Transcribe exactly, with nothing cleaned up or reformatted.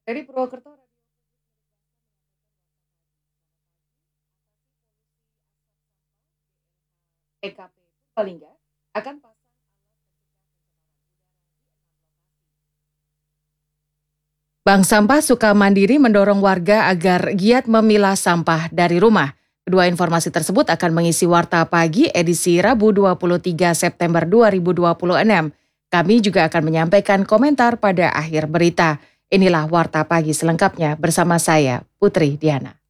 Dari Purwokerto, E K P Purbalingga akan pasang Bank Sampah Sukamandiri mendorong warga agar giat memilah sampah dari rumah. Kedua informasi tersebut akan mengisi Warta Pagi edisi Rabu dua puluh tiga September dua ribu dua puluh enam. Kami juga akan menyampaikan komentar pada akhir berita. Inilah Warta Pagi selengkapnya bersama saya, Putri Diana.